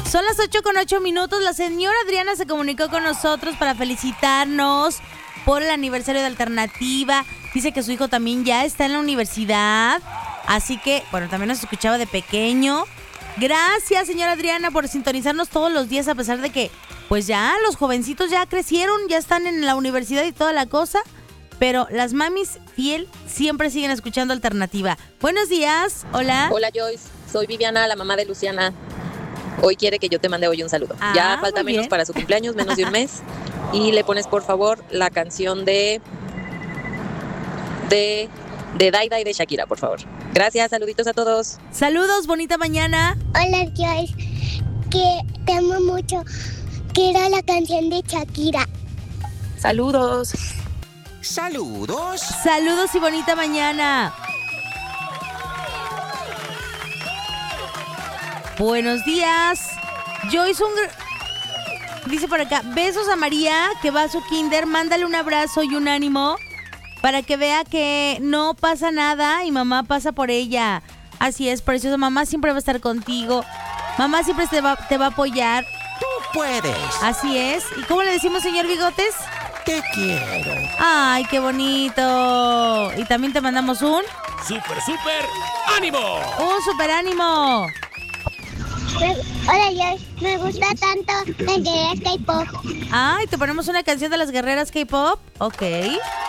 Son las 8:08. La señora Adriana se comunicó con nosotros para felicitarnos por el aniversario de Alternativa. Dice que su hijo también ya está en la universidad. Así que, bueno, también nos escuchaba de pequeño. Gracias, señora Adriana, por sintonizarnos todos los días, a pesar de que, pues ya, los jovencitos ya crecieron, ya están en la universidad y toda la cosa. Pero las mamis fiel siempre siguen escuchando Alternativa. Buenos días, hola. Hola, Joyce. Soy Viviana, la mamá de Luciana. Hoy quiere que yo te mande hoy un saludo. Ya falta menos bien. para su cumpleaños, menos de un mes. Y le pones, por favor, la canción de Daida y de Shakira, por favor. Gracias, saluditos a todos. Saludos, bonita mañana. Hola, Joyce, que te amo mucho. Quiero la canción de Shakira. Saludos. Saludos. Saludos y bonita mañana. Buenos días. Joyce, dice por acá, besos a María, que va a su kinder. Mándale un abrazo y un ánimo para que vea que no pasa nada y mamá pasa por ella. Así es, preciosa. Mamá siempre va a estar contigo. Mamá siempre te va a apoyar. Tú puedes. Así es. ¿Y cómo le decimos, señor Bigotes? Te quiero. ¡Ay, qué bonito! Y también te mandamos un ¡Súper ánimo! super ánimo. Hola, Joyce, me gusta tanto las guerreras K-pop. Ay, te ponemos una canción de las guerreras K-pop. Ok.